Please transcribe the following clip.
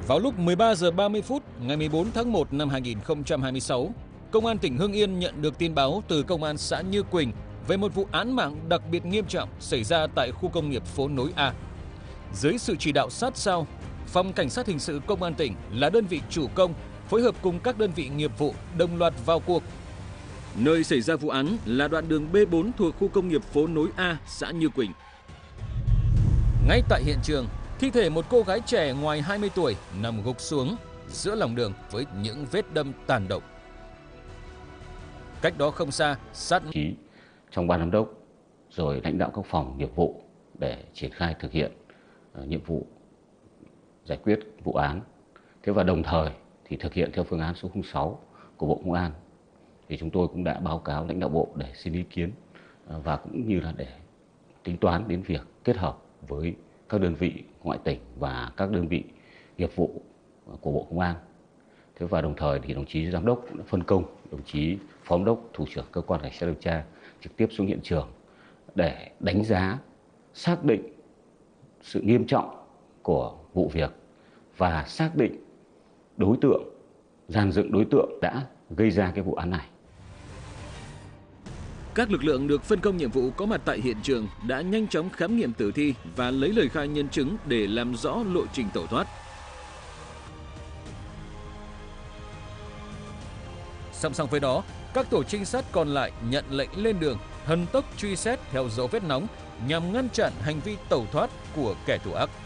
Vào lúc 13 giờ 30 phút ngày 14 tháng 1 năm 2026, Công an tỉnh Hưng Yên nhận được tin báo từ Công an xã Như Quỳnh về một vụ án mạng đặc biệt nghiêm trọng xảy ra tại khu công nghiệp Phố Nối A. Dưới sự chỉ đạo sát sao, Phòng Cảnh sát Hình sự Công an tỉnh là đơn vị chủ công, phối hợp cùng các đơn vị nghiệp vụ đồng loạt vào cuộc. Nơi xảy ra vụ án là đoạn đường B4 thuộc khu công nghiệp Phố Nối A, xã Như Quỳnh. Ngay tại hiện trường, thi thể một cô gái trẻ ngoài 20 tuổi nằm gục xuống giữa lòng đường với những vết đâm tàn độc. Cách đó không xa, sát trong ban giám đốc rồi lãnh đạo các phòng nghiệp vụ để triển khai thực hiện nhiệm vụ giải quyết vụ án. Thế và đồng thời thì thực hiện theo phương án số 06 của Bộ Công an, thì chúng tôi cũng đã báo cáo lãnh đạo Bộ để xin ý kiến và cũng như là để tính toán đến việc kết hợp với các đơn vị ngoại tỉnh và các đơn vị nghiệp vụ của Bộ Công an. Thế và đồng thời thì đồng chí giám đốc cũng đã phân công đồng chí phó giám đốc thủ trưởng cơ quan cảnh sát điều tra trực tiếp xuống hiện trường để đánh giá, xác định sự nghiêm trọng của vụ việc và xác định đối tượng, dàn dựng đối tượng đã gây ra cái vụ án này. Các lực lượng được phân công nhiệm vụ có mặt tại hiện trường đã nhanh chóng khám nghiệm tử thi và lấy lời khai nhân chứng để làm rõ lộ trình tẩu thoát. Song song với đó, các tổ trinh sát còn lại nhận lệnh lên đường, thần tốc truy xét theo dấu vết nóng nhằm ngăn chặn hành vi tẩu thoát của kẻ thù ác.